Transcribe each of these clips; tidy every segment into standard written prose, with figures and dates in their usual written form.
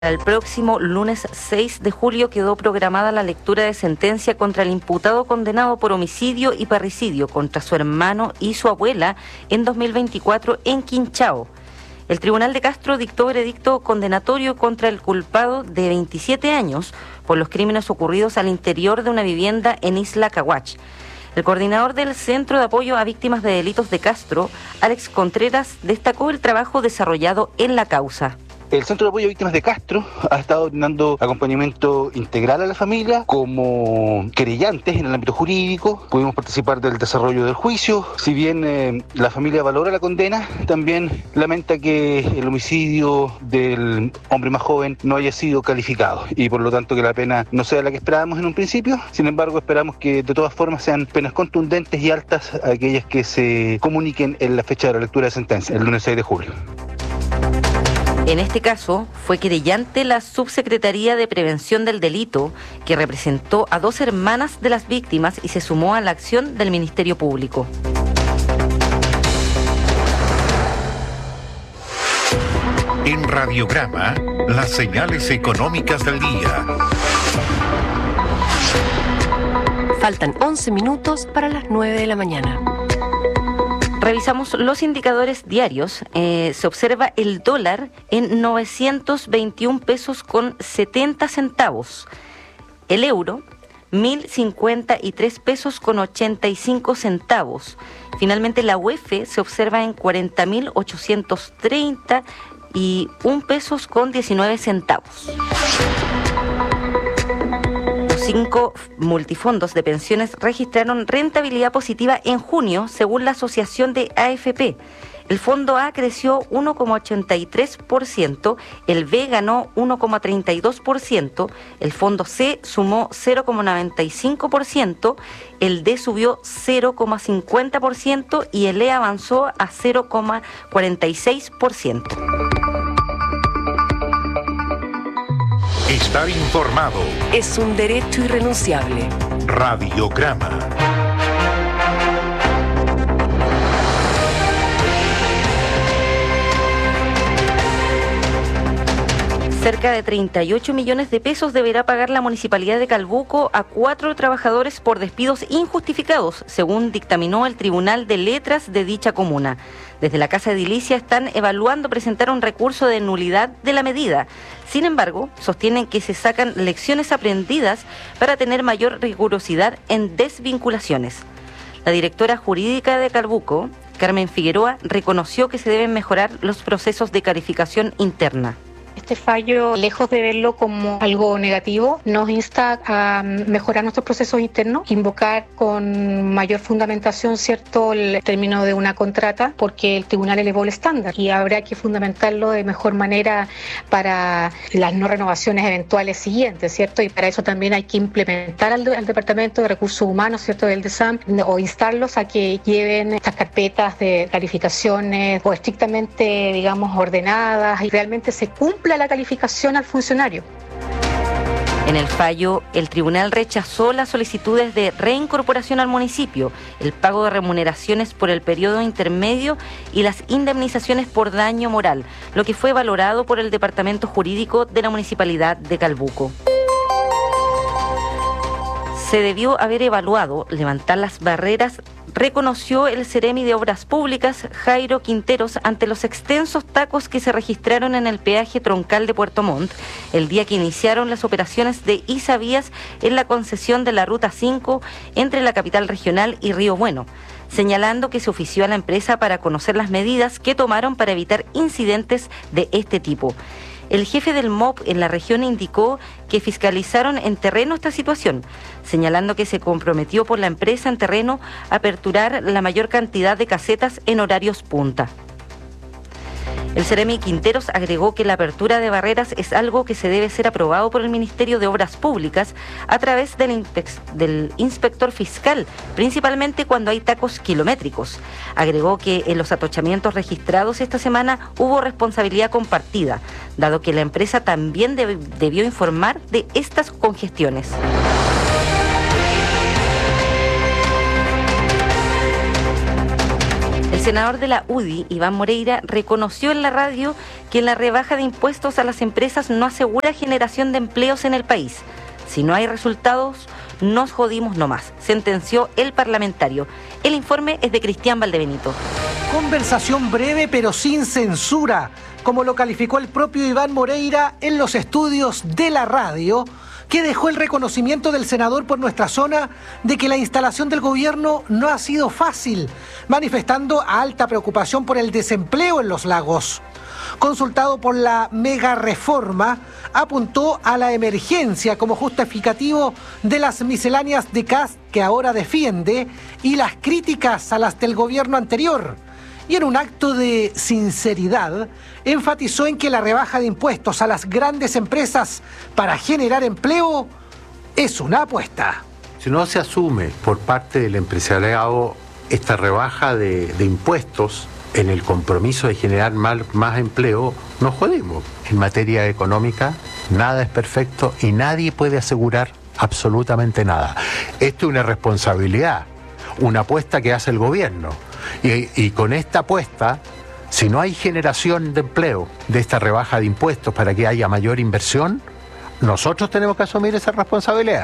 El próximo lunes 6 de julio quedó programada la lectura de sentencia contra el imputado condenado por homicidio y parricidio contra su hermano y su abuela en 2024 en Quinchao. El Tribunal de Castro dictó veredicto condenatorio contra el culpado de 27 años por los crímenes ocurridos al interior de una vivienda en Isla Caguach. El coordinador del Centro de Apoyo a Víctimas de Delitos de Castro, Alex Contreras, destacó el trabajo desarrollado en la causa. El Centro de Apoyo a Víctimas de Castro ha estado dando acompañamiento integral a la familia como querellantes en el ámbito jurídico. Pudimos participar del desarrollo del juicio. Si bien la familia valora la condena, también lamenta que el homicidio del hombre más joven no haya sido calificado y por lo tanto que la pena no sea la que esperábamos en un principio. Sin embargo, esperamos que de todas formas sean penas contundentes y altas aquellas que se comuniquen en la fecha de la lectura de sentencia, el lunes 6 de julio. En este caso, fue querellante la Subsecretaría de Prevención del Delito, que representó a 2 hermanas de las víctimas y se sumó a la acción del Ministerio Público. En Radiograma, las señales económicas del día. Faltan 11 minutos para las 9 de la mañana. Revisamos los indicadores diarios. Se observa el dólar en 921 pesos con 70 centavos. El euro, 1.053 pesos con 85 centavos. Finalmente, la UEF se observa en 40.831 pesos con 19 centavos. 5 multifondos de pensiones registraron rentabilidad positiva en junio, según la Asociación de AFP. El fondo A creció 1,83%, el B ganó 1,32%, el fondo C sumó 0,95%, el D subió 0,50% y el E avanzó a 0,46%. Estar informado es un derecho irrenunciable. Radiograma. Cerca de 38 millones de pesos deberá pagar la Municipalidad de Calbuco a 4 trabajadores por despidos injustificados, según dictaminó el Tribunal de Letras de dicha comuna. Desde la Casa Edilicia están evaluando presentar un recurso de nulidad de la medida. Sin embargo, sostienen que se sacan lecciones aprendidas para tener mayor rigurosidad en desvinculaciones. La directora jurídica de Calbuco, Carmen Figueroa, reconoció que se deben mejorar los procesos de calificación interna. Este fallo, lejos de verlo como algo negativo, nos insta a mejorar nuestros procesos internos, invocar con mayor fundamentación, ¿cierto?, el término de una contrata, porque el tribunal elevó el estándar y habrá que fundamentarlo de mejor manera para las no renovaciones eventuales siguientes, ¿cierto? Y para eso también hay que implementar al Departamento de Recursos Humanos, ¿cierto?, del DESAM, o instarlos a que lleven estas carpetas de calificaciones o estrictamente, digamos, ordenadas y realmente se cumpla la calificación al funcionario. En el fallo, el tribunal rechazó las solicitudes de reincorporación al municipio, el pago de remuneraciones por el periodo intermedio y las indemnizaciones por daño moral, lo que fue valorado por el Departamento Jurídico de la Municipalidad de Calbuco. Se debió haber evaluado levantar las barreras, reconoció el Ceremi de Obras Públicas, Jairo Quinteros, ante los extensos tacos que se registraron en el peaje troncal de Puerto Montt el día que iniciaron las operaciones de Isavías en la concesión de la Ruta 5 entre la capital regional y Río Bueno, señalando que se ofició a la empresa para conocer las medidas que tomaron para evitar incidentes de este tipo. El jefe del MOP en la región indicó que fiscalizaron en terreno esta situación, señalando que se comprometió por la empresa en terreno a aperturar la mayor cantidad de casetas en horarios punta. El Ceremi Quinteros agregó que la apertura de barreras es algo que se debe ser aprobado por el Ministerio de Obras Públicas a través del inspector fiscal, principalmente cuando hay tacos kilométricos. Agregó que en los atochamientos registrados esta semana hubo responsabilidad compartida, dado que la empresa también debió informar de estas congestiones. senador de la UDI, Iván Moreira, reconoció en la radio que la rebaja de impuestos a las empresas no asegura generación de empleos en el país. Si no hay resultados, nos jodimos nomás, sentenció el parlamentario. El informe es de Cristian Valdebenito. Conversación breve pero sin censura, como lo calificó el propio Iván Moreira en los estudios de la radio, que dejó el reconocimiento del senador por nuestra zona de que la instalación del gobierno no ha sido fácil, manifestando alta preocupación por el desempleo en los lagos. Consultado por la mega reforma, apuntó a la emergencia como justificativo de las misceláneas de Kast que ahora defiende y las críticas a las del gobierno anterior. Y en un acto de sinceridad, enfatizó en que la rebaja de impuestos a las grandes empresas para generar empleo es una apuesta. Si no se asume por parte del empresariado esta rebaja de impuestos en el compromiso de generar más empleo, nos jodimos. En materia económica, nada es perfecto y nadie puede asegurar absolutamente nada. Esto es una responsabilidad, una apuesta que hace el gobierno. Y con esta apuesta, si no hay generación de empleo de esta rebaja de impuestos para que haya mayor inversión, nosotros tenemos que asumir esa responsabilidad.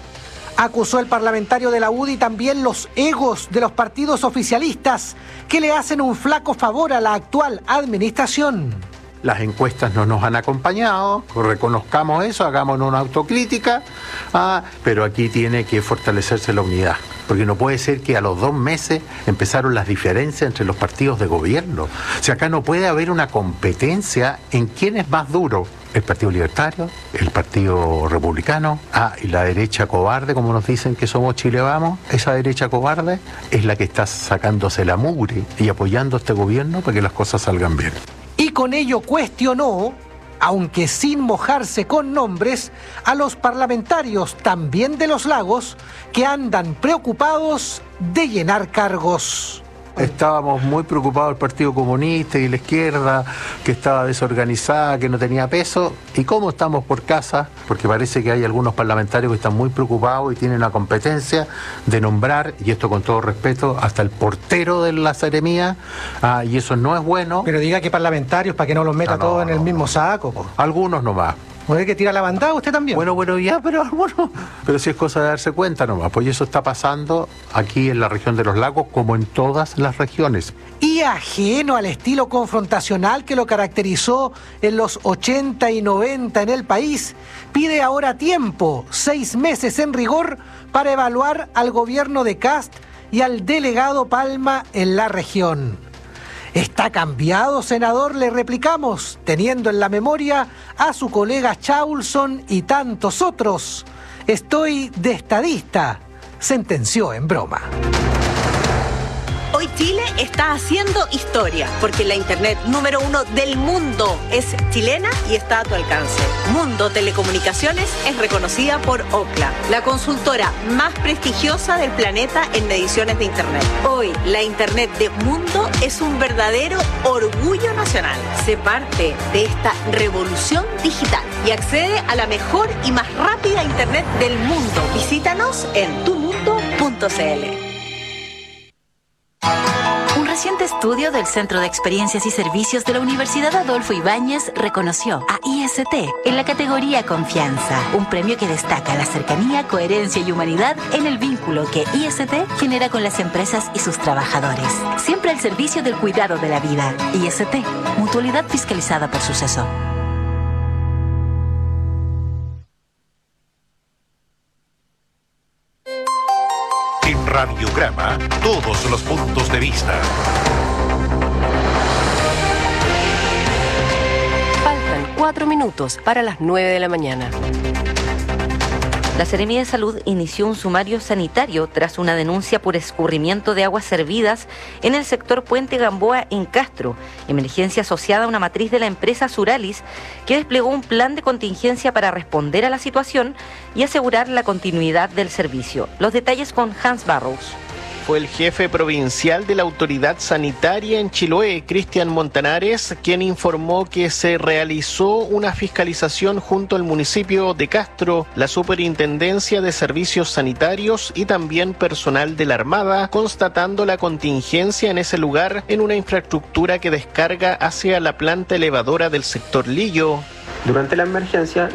Acusó el parlamentario de la UDI también los egos de los partidos oficialistas que le hacen un flaco favor a la actual administración. Las encuestas no nos han acompañado, reconozcamos eso, hagamos una autocrítica, pero aquí tiene que fortalecerse la unidad, porque no puede ser que a los 2 meses empezaron las diferencias entre los partidos de gobierno. O sea, acá no puede haber una competencia en quién es más duro. El Partido Libertario, el Partido Republicano, y la derecha cobarde, como nos dicen que somos Chile Vamos, esa derecha cobarde es la que está sacándose la mugre y apoyando a este gobierno para que las cosas salgan bien. Y con ello cuestionó, aunque sin mojarse con nombres, a los parlamentarios también de los lagos que andan preocupados de llenar cargos. Estábamos muy preocupados el Partido Comunista y la izquierda, que estaba desorganizada, que no tenía peso. ¿Y cómo estamos por casa? Porque parece que hay algunos parlamentarios que están muy preocupados y tienen la competencia de nombrar, y esto con todo respeto, hasta el portero de la seremía, y eso no es bueno. Pero diga que parlamentarios para que no los meta todos en el mismo saco. Po. Algunos nomás. ¿Puede que tira la bandada usted también? Bueno, ya, pero si es cosa de darse cuenta nomás, pues eso está pasando aquí en la región de los lagos como en todas las regiones. Y ajeno al estilo confrontacional que lo caracterizó en los 80 y 90 en el país, pide ahora tiempo, 6 meses en rigor, para evaluar al gobierno de Kast y al delegado Palma en la región. ¿Está cambiado, senador?, le replicamos, teniendo en la memoria a su colega Chaulson y tantos otros. Estoy de estadista, sentenció en broma. Hoy Chile está haciendo historia, porque la internet número 1 del mundo es chilena y está a tu alcance. Mundo Telecomunicaciones es reconocida por Ookla, la consultora más prestigiosa del planeta en mediciones de internet. Hoy, la internet de Mundo es un verdadero orgullo nacional. Sé parte de esta revolución digital y accede a la mejor y más rápida internet del mundo. Visítanos en tumundo.cl. Un reciente estudio del Centro de Experiencias y Servicios de la Universidad Adolfo Ibáñez reconoció a IST en la categoría Confianza, un premio que destaca la cercanía, coherencia y humanidad en el vínculo que IST genera con las empresas y sus trabajadores. Siempre al servicio del cuidado de la vida. IST, mutualidad fiscalizada por Suceso. Radiograma, todos los puntos de vista. Faltan 4 minutos para las 9 de la mañana. La Seremía de Salud inició un sumario sanitario tras una denuncia por escurrimiento de aguas servidas en el sector Puente Gamboa en Castro, emergencia asociada a una matriz de la empresa Suralis, que desplegó un plan de contingencia para responder a la situación y asegurar la continuidad del servicio. Los detalles con Hans Barrows. Fue el jefe provincial de la autoridad sanitaria en Chiloé, Cristian Montanares, quien informó que se realizó una fiscalización junto al municipio de Castro, la Superintendencia de Servicios Sanitarios y también personal de la Armada, constatando la contingencia en ese lugar en una infraestructura que descarga hacia la planta elevadora del sector Lillo. Durante la emergencia,